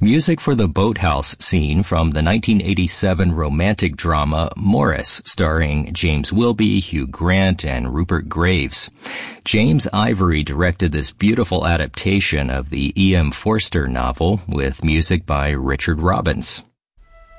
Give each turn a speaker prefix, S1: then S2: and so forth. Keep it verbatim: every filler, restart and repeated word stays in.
S1: Music for the boathouse scene from the nineteen eighty-seven romantic drama Morris, starring James Wilby, Hugh Grant, and Rupert Graves. James Ivory directed this beautiful adaptation of the E M Forster novel with music by Richard Robbins.